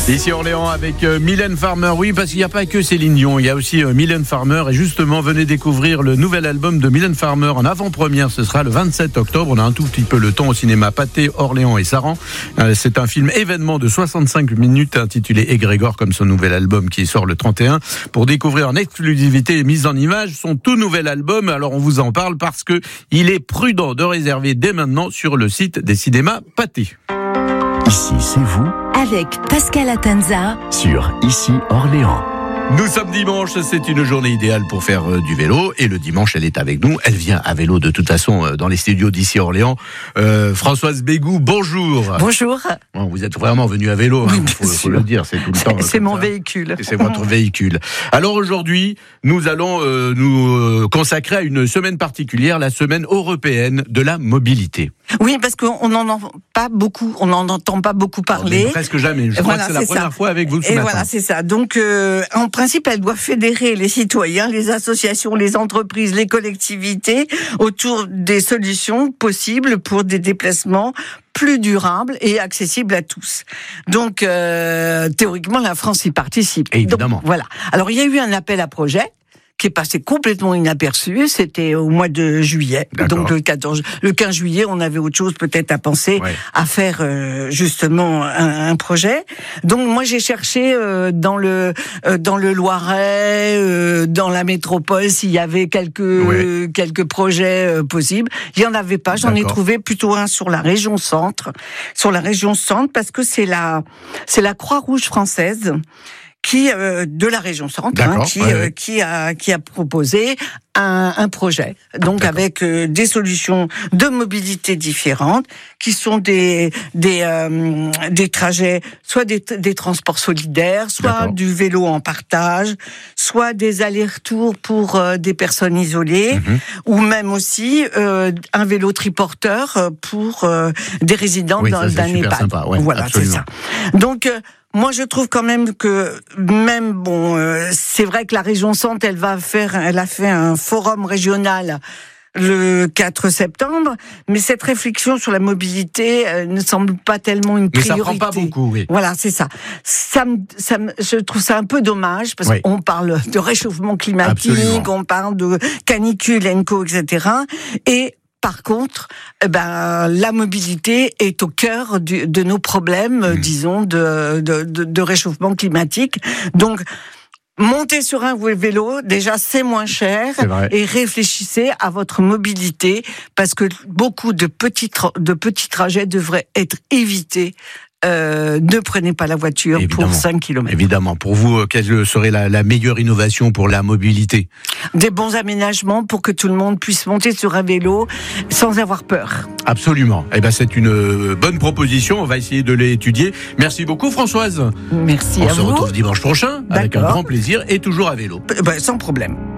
Ici Orléans avec Mylène Farmer. Oui, parce qu'il n'y a pas que Céline Dion, il y a aussi Mylène Farmer. Et justement, venez découvrir le nouvel album de Mylène Farmer en avant-première. Ce sera le 27 octobre. On a un tout petit peu le temps au cinéma Pathé, Orléans et Saran. C'est un film événement de 65 minutes intitulé Égrégore, comme son nouvel album qui sort le 31. Pour découvrir en exclusivité et mise en image son tout nouvel album. Alors on vous en parle parce que il est prudent de réserver dès maintenant sur le site des cinémas Pathé. Ici, c'est vous. Avec Pascal Atanza Sur Ici Orléans. Nous sommes dimanche, c'est une journée idéale pour faire du vélo. Et le dimanche, elle est avec nous. Elle vient à vélo de toute façon dans les studios d'Ici Orléans. Françoise Bégou, bonjour. Bonjour. Bon, vous êtes vraiment venue à vélo, hein, faut le dire, c'est tout le temps. C'est mon véhicule. C'est votre véhicule. Alors aujourd'hui, nous allons nous consacrer à une semaine particulière, la semaine européenne de la mobilité. Oui, parce qu'on n'en entend pas beaucoup, on n'en entend pas beaucoup parler. Alors, presque jamais. Je crois que c'est la première fois avec vous ce matin. Voilà, c'est ça. Donc, en principe, elle doit fédérer les citoyens, les associations, les entreprises, les collectivités autour des solutions possibles pour des déplacements plus durables et accessibles à tous. Donc, théoriquement, la France y participe. Évidemment. Donc, voilà. Alors, il y a eu un appel à projet qui est passé complètement inaperçu. C'était au mois de juillet. D'accord. Donc le 15 juillet, on avait autre chose peut-être à penser, à faire justement un projet. Donc moi j'ai cherché dans le Loiret, dans la métropole s'il y avait quelques projets possibles. Il y en avait pas. J'en ai trouvé plutôt un sur la région centre. Sur la région centre parce que c'est la Croix-Rouge française qui de la région centre, qui a proposé un projet, donc avec des solutions de mobilité différentes, qui sont des trajets, soit des transports solidaires, soit du vélo en partage, soit des allers-retours pour des personnes isolées, ou même aussi un vélo triporteur pour des résidents d'un EHPAD. Sympa, voilà, absolument. c'est ça. Donc moi, je trouve quand même que c'est vrai que la région Centre, elle a fait un forum régional le 4 septembre, mais cette réflexion sur la mobilité ne semble pas tellement une priorité. Mais ça prend pas beaucoup, oui. Voilà, c'est ça. Je trouve ça un peu dommage parce qu'on parle de réchauffement climatique, on parle de canicule, ENCO, etc. Et par contre, la mobilité est au cœur de nos problèmes, disons, de réchauffement climatique. Donc, montez sur un vélo, déjà c'est moins cher, et réfléchissez à votre mobilité parce que beaucoup de petits trajets devraient être évités. Ne prenez pas la voiture pour 5 km. Évidemment. Pour vous, quelle serait la meilleure innovation pour la mobilité ? Des bons aménagements pour que tout le monde puisse monter sur un vélo sans avoir peur. Absolument. C'est une bonne proposition. On va essayer de l'étudier. Merci beaucoup, Françoise. Merci à vous. On se retrouve dimanche prochain avec un grand plaisir et toujours à vélo. Sans problème.